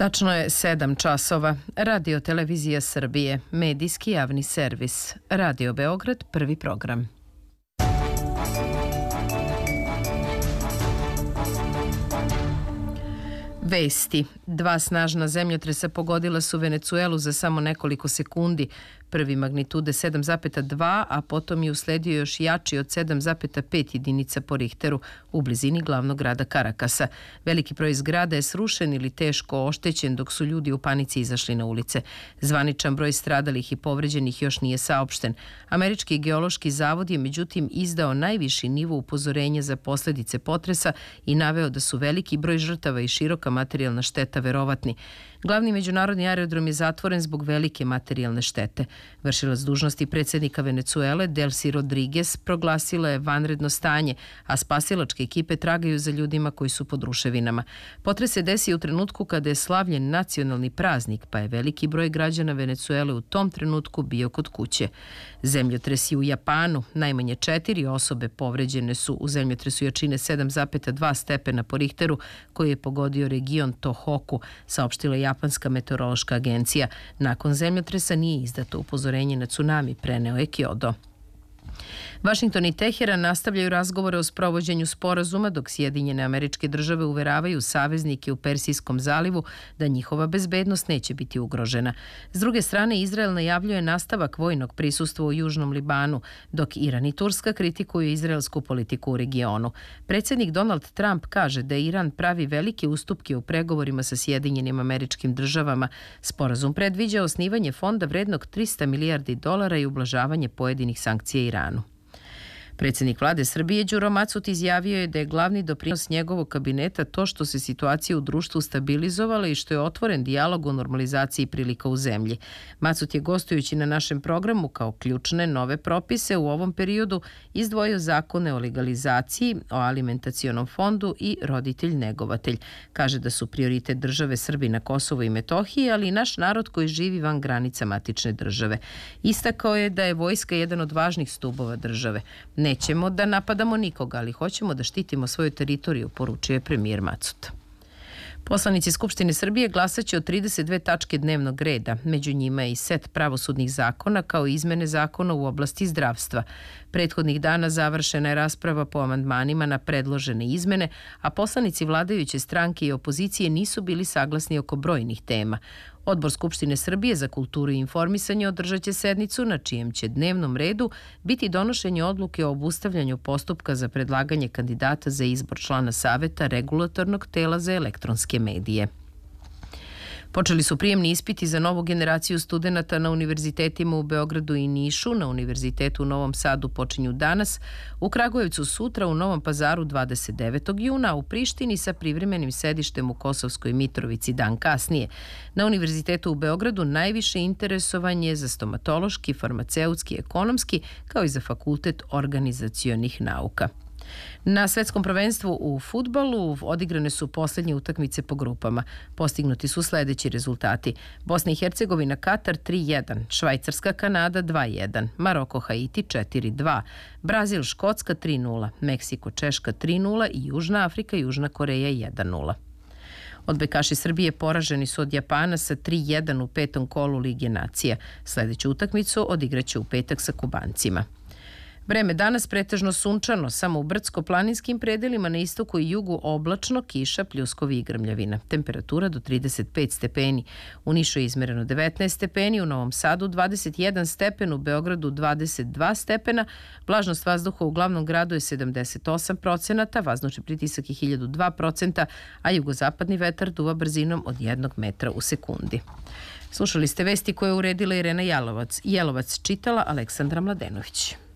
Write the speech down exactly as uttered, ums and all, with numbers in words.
Tačno je sedam časova. Radio Televizija Srbije, medijski javni servis. Radio Beograd, prvi program. Vesti. Dva snažna zemljotresa pogodila su Venecuelu za samo nekoliko sekundi. Prvi magnitude sedam zarez dva, a potom je usledio još jači od sedam zarez pet jedinica po Richteru u blizini glavnog grada Karakasa. Veliki broj zgrada je srušen ili teško oštećen dok su ljudi u panici izašli na ulice. Zvaničan broj stradalih i povređenih još nije saopšten. Američki geološki zavod je međutim izdao najviši nivo upozorenja za posledice potresa i naveo da su veliki broj žrtava i široka materijalna šteta verovatni. Glavni međunarodni aerodrom je zatvoren zbog velike materijalne štete. Vršilac dužnosti predsjednika Venecuele, Delcy Rodriguez, proglasila je vanredno stanje, a spasilačke ekipe tragaju za ljudima koji su pod ruševinama. Potres se desi u trenutku kada je slavljen nacionalni praznik, pa je veliki broj građana Venecuele u tom trenutku bio kod kuće. Zemljotresi u Japanu, najmanje četiri osobe povređene su u zemljotresu jačine sedam zarez dva stepena po Richteru, koji je pogodio region Tohoku, saopštila Japanska meteorološka agencija. Nakon zemljotresa nije izdato upozorenje na tsunami, preneo je Kyoto. Vašington i Teheran nastavljaju razgovore o sprovođenju sporazuma, dok Sjedinjene Američke Države uveravaju saveznike u Persijskom zalivu da njihova bezbednost neće biti ugrožena. S druge strane, Izrael najavljuje nastavak vojnog prisustva u Južnom Libanu, dok Iran i Turska kritikuju izraelsku politiku u regionu. Predsjednik Donald Trump kaže da Iran pravi velike ustupke u pregovorima sa Sjedinjenim Američkim Državama. Sporazum predviđa osnivanje fonda vrednog trista milijardi dolara i ublažavanje pojedinih sankcija Iranu. Predsjednik vlade Srbije Đuro Macut izjavio je da je glavni doprinos njegovog kabineta to što se situacija u društvu stabilizovala i što je otvoren dijalog o normalizaciji prilika u zemlji. Macut je, gostujući na našem programu kao ključne nove propise u ovom periodu, izdvojio zakone o legalizaciji, o alimentacionom fondu i roditelj-negovatelj. Kaže da su prioritet države Srbi na Kosovu i Metohiji, ali i naš narod koji živi van granica matične države. Istakao je da je vojska jedan od važnih stubova države. Nećemo da napadamo nikoga, ali hoćemo da štitimo svoju teritoriju, poručuje premijer Macut. Poslanici Skupštine Srbije glasaće o trideset dve tačke dnevnog reda. Među njima je i set pravosudnih zakona kao i izmene zakona u oblasti zdravstva. Prethodnih dana završena je rasprava po amandmanima na predložene izmene, a poslanici vladajuće stranke i opozicije nisu bili saglasni oko brojnih tema. Odbor Skupštine Srbije za kulturu i informisanje održat će sednicu na čijem će dnevnom redu biti donošenje odluke o obustavljanju postupka za predlaganje kandidata za izbor člana Saveta Regulatornog tela za elektronske medije. Počeli su prijemni ispiti za novu generaciju studenata na univerzitetima u Beogradu i Nišu. Na Univerzitetu u Novom Sadu počinju danas, u Kragujevcu sutra, u Novom Pazaru dvadeset devetog juna, a u Prištini sa privremenim sedištem u Kosovskoj Mitrovici dan kasnije. Na Univerzitetu u Beogradu najviše interesovanje je za stomatološki, farmaceutski, ekonomski, kao i za Fakultet organizacionih nauka. Na svetskom prvenstvu u fudbalu odigrane su posljednje utakmice po grupama. Postignuti su sljedeći rezultati: Bosna i Hercegovina Katar tri jedan, Švajcarska Kanada dva jedan, Maroko Haiti četiri dva, Brazil Škotska tri nula, Meksiko Češka tri nula i Južna Afrika Južna Koreja jedan nula. Odbojkaši Srbije poraženi su od Japana sa tri jedan u petom kolu Lige nacija. Sljedeću utakmicu odigraće u petak sa Kubancima. Vreme danas pretežno sunčano, samo u brdsko-planinskim predelima na istoku i jugu oblačno, kiša, pljuskovi i grmljavina. Temperatura do trideset pet stepeni. U Nišu je izmereno devetnaest stepeni, u Novom Sadu dvadeset jedan stepen, u Beogradu dvadeset dva stepena, vlažnost vazduha u glavnom gradu je sedamdeset osam procenata, vazdušni pritisak je hiljadu dva procenta, a jugozapadni vetar duva brzinom od jednog metra u sekundi. Slušali ste vesti koje je uredila Irena Jelovac. Jelovac čitala Aleksandra Mladenović.